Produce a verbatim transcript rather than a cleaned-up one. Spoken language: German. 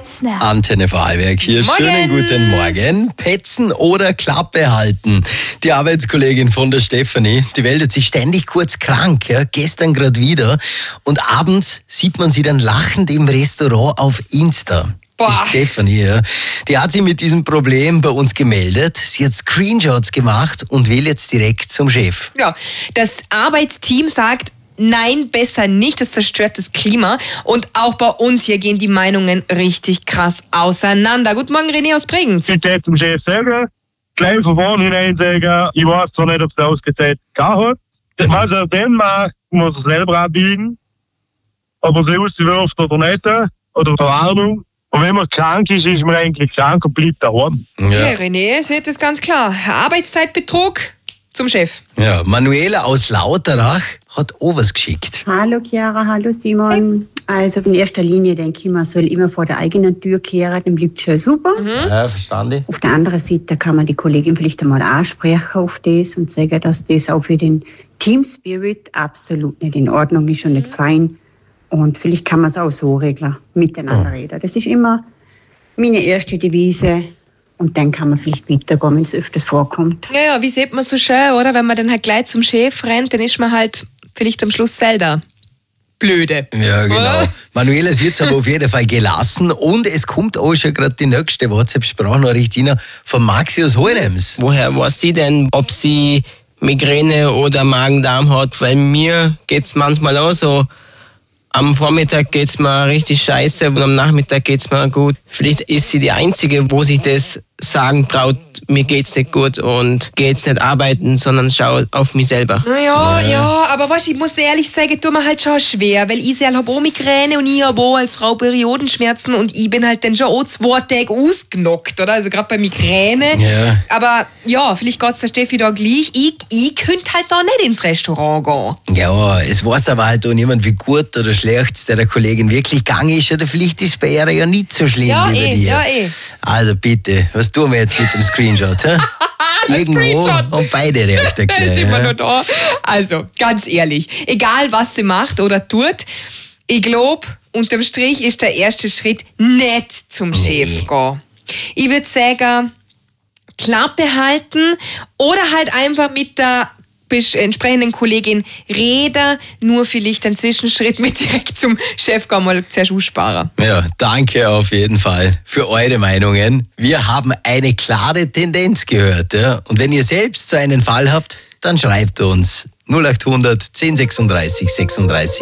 It's now. Antenne Vorarlberg hier. Morgen. Schönen guten Morgen. Petzen oder Klappe halten. Die Arbeitskollegin von der Stefanie, die meldet sich ständig kurz krank. Ja? Gestern gerade wieder. Und abends sieht man sie dann lachend im Restaurant auf Insta. Boah. Die Stefanie, ja, die hat sich mit diesem Problem bei uns gemeldet. Sie hat Screenshots gemacht und will jetzt direkt zum Chef. Ja, das Arbeitsteam sagt, nein, besser nicht, das zerstört das Klima. Und auch bei uns hier gehen die Meinungen richtig krass auseinander. Guten Morgen, René aus Bregenz. Ich gehe zum Chef sagen, gleich von vornherein sagen, ich weiß zwar nicht, ob es ausgezahlt hat. Was er dann macht, muss er selber abbiegen. Ob er es auswirft oder nicht, oder Verwarnung. Und wenn man krank ist, ist man eigentlich krank und bleibt daheim. Ja. Okay, René, seht es ganz klar. Arbeitszeitbetrug zum Chef. Ja, Manuela aus Lauterach hat auch was geschickt. Hallo Chiara, hallo Simon. Also in erster Linie denke ich, man soll immer vor der eigenen Tür kehren, dann bleibt schon super. Ja, verstanden. Auf der anderen Seite kann man die Kollegin vielleicht einmal ansprechen auf das und sagen, dass das auch für den Team Spirit absolut nicht in Ordnung ist und nicht fein. Und vielleicht kann man es auch so regeln, miteinander Oh. reden. Das ist immer meine erste Devise. Und dann kann man vielleicht weitergehen, wenn es öfters vorkommt. Ja, ja, wie sieht man so schön, oder? Wenn man dann halt gleich zum Chef rennt, dann ist man halt vielleicht am Schluss selber blöde. Ja, genau. Oder? Manuela ist jetzt aber auf jeden Fall gelassen und es kommt auch schon gerade die nächste WhatsApp-Sprachnachricht rein von Maxi aus Hohenems. Woher weiß sie denn, ob sie Migräne oder Magen-Darm hat? Weil mir geht's manchmal auch so. Am Vormittag geht's mir richtig scheiße und am Nachmittag geht's mir gut. Vielleicht ist sie die Einzige, wo sich das sagen traut, mir geht's nicht gut und geh jetzt nicht arbeiten, sondern schau auf mich selber. Ja, ja, ja, aber weißt, ich muss ehrlich sagen, tut mir halt schon schwer, weil ich selber habe auch Migräne und ich habe auch als Frau Periodenschmerzen und ich bin halt dann schon auch zwei Tage ausgenockt, oder? Also gerade bei Migräne. Ja. Aber ja, vielleicht geht's der Steffi da gleich. Ich, ich könnte halt da nicht ins Restaurant gehen. Ja, es weiß aber halt auch niemand, wie gut oder schlecht es der Kollegin wirklich gegangen ist oder vielleicht ist es bei ihr ja nicht so schlimm Ja, wie bei eh, dir. ja, eh. Also bitte, was tun wir jetzt mit dem Screenshot? Hä? Der Irgendwo Screenshot. und beide reagieren. Der ist immer nur da. Also, ganz ehrlich, egal was sie macht oder tut, ich glaube, unterm Strich ist der erste Schritt nicht zum Chef gehen. Ich würde sagen, Klappe halten oder halt einfach mit der bes- entsprechenden Kollegin reden, nur vielleicht einen Zwischenschritt mit direkt zum Chef gehen, mal zuerst aussparen. Ja, danke auf jeden Fall für eure Meinungen. Wir haben eine klare Tendenz gehört. Ja? Und wenn ihr selbst so einen Fall habt, dann schreibt uns null acht hundert zehn sechsunddreißig sechsunddreißig.